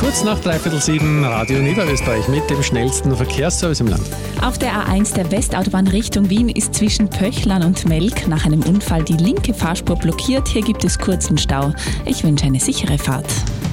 Kurz nach 6:45 Radio Niederösterreich mit dem schnellsten Verkehrsservice im Land. Auf der A1 der Westautobahn Richtung Wien ist zwischen Pöchlern und Melk nach einem Unfall die linke Fahrspur blockiert. Hier gibt es kurzen Stau. Ich wünsche eine sichere Fahrt.